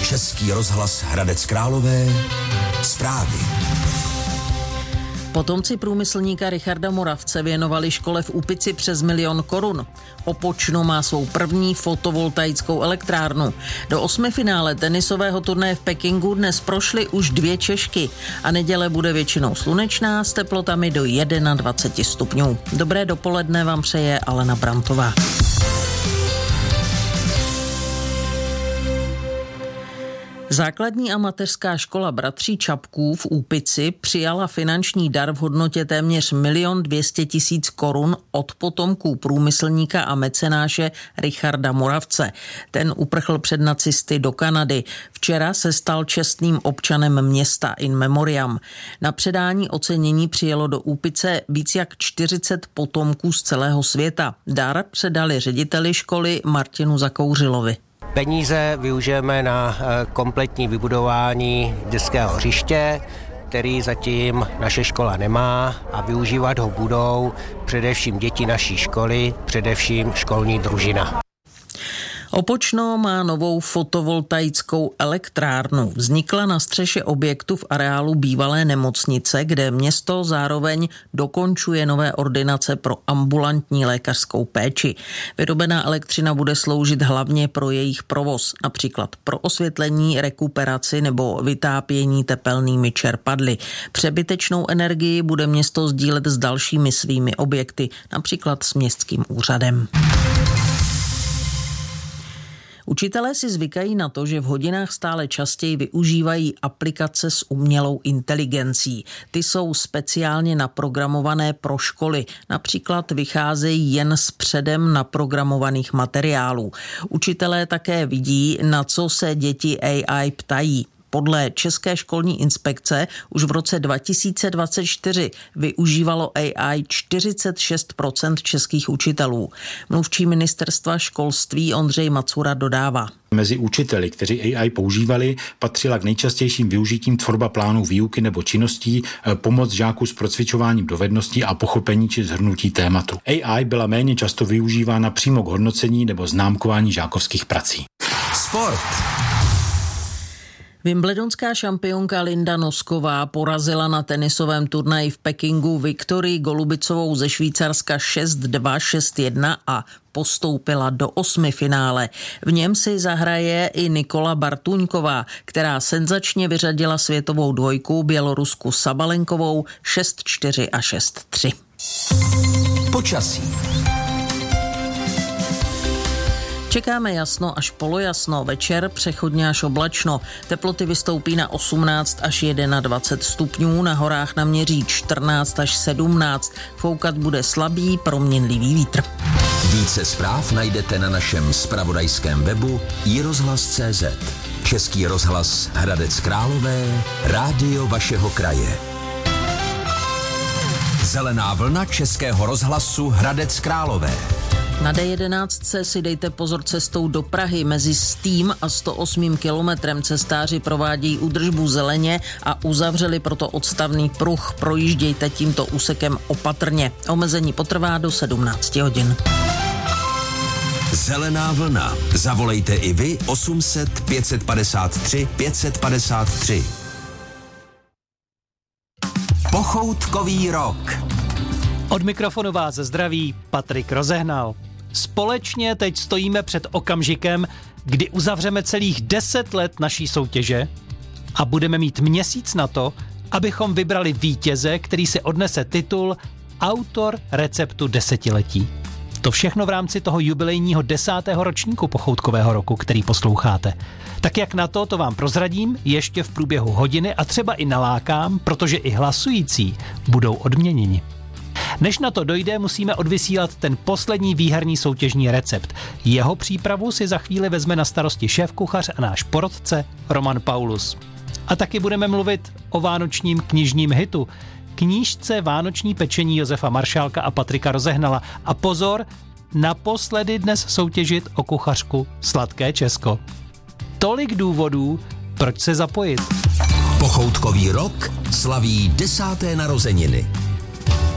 Český rozhlas Hradec Králové. Zprávy. Potomci průmyslníka Richarda Moravce věnovali škole v Úpici přes 1 000 000 korun. Opočno má svou první fotovoltaickou elektrárnu. Do 8. finále tenisového turnaje v Pekingu dnes prošly už 2 Češky a neděle bude většinou slunečná s teplotami do 21 stupňů. Dobré dopoledne vám přeje Alena Brantová. Základní a mateřská škola Bratří Čapků v Úpici přijala finanční dar v hodnotě téměř 1 200 000 korun od potomků průmyslníka a mecenáše Richarda Moravce. Ten uprchl před nacisty do Kanady. Včera se stal čestným občanem města in memoriam. Na předání ocenění přijelo do Úpice víc jak 40 potomků z celého světa. Dar předali řediteli školy Martinu Zakouřilovi. Peníze využijeme na kompletní vybudování dětského hřiště, který zatím naše škola nemá, a využívat ho budou především děti naší školy, především školní družina. Opočno má novou fotovoltaickou elektrárnu. Vznikla na střeše objektu v areálu bývalé nemocnice, kde město zároveň dokončuje nové ordinace pro ambulantní lékařskou péči. Vyrobená elektřina bude sloužit hlavně pro jejich provoz, například pro osvětlení, rekuperaci nebo vytápění tepelnými čerpadly. Přebytečnou energii bude město sdílet s dalšími svými objekty, například s městským úřadem. Učitelé si zvykají na to, že v hodinách stále častěji využívají aplikace s umělou inteligencí. Ty jsou speciálně naprogramované pro školy. Například vycházejí jen z předem naprogramovaných materiálů. Učitelé také vidí, na co se děti AI ptají. Podle České školní inspekce už v roce 2024 využívalo AI 46% českých učitelů. Mluvčí ministerstva školství Ondřej Macura dodává. Mezi učiteli, kteří AI používali, patřila k nejčastějším využitím tvorba plánů výuky nebo činností, pomoc žáků s procvičováním dovedností a pochopení či shrnutí tématu. AI byla méně často využívána přímo k hodnocení nebo známkování žákovských prací. Sport. Wimbledonská šampionka Linda Nosková porazila na tenisovém turnaji v Pekingu Viktorii Golubicovou ze Švýcarska 6-2, 6-1 a postoupila do 8. finále. V něm si zahraje i Nikola Bartuňková, která senzačně vyřadila světovou dvojku Bělorusku Sabalenkovou 6-4 a 6-3. Počasí. Čekáme jasno až polojasno, večer přechodně až oblačno. Teploty vystoupí na 18 až 21 stupňů, na horách naměří 14 až 17. Foukat bude slabý, proměnlivý vítr. Více zpráv najdete na našem zpravodajském webu iRozhlas.cz. Český rozhlas Hradec Králové, rádio vašeho kraje. Zelená vlna Českého rozhlasu Hradec Králové. Na D11 si dejte pozor cestou do Prahy. Mezi 100. a 108. kilometrem cestáři provádějí údržbu zeleně a uzavřeli proto odstavný pruh. Projíždějte tímto úsekem opatrně. Omezení potrvá do 17 hodin. Zelená vlna. Zavolejte i vy 800 553 553. Pochoutkový rok. Od mikrofonu vás zdraví Patrik Rozehnal. Společně teď stojíme před okamžikem, kdy uzavřeme celých 10 let naší soutěže a budeme mít měsíc na to, abychom vybrali vítěze, který si odnese titul Autor receptu desetiletí. To všechno v rámci toho jubilejního 10. ročníku Pochoutkového roku, který posloucháte. Tak jak na to vám prozradím ještě v průběhu hodiny a třeba i nalákám, protože i hlasující budou odměněni. Než na to dojde, musíme odvysílat ten poslední výherní soutěžní recept. Jeho přípravu si za chvíli vezme na starosti šéfkuchař a náš porotce Roman Paulus. A taky budeme mluvit o vánočním knižním hitu, knížce Vánoční pečení Josefa Maršálka a Patrika Rozehnala. A pozor, naposledy dnes soutěžit o kuchařku Sladké Česko. Tolik důvodů, proč se zapojit. Pochoutkový rok slaví 10. narozeniny.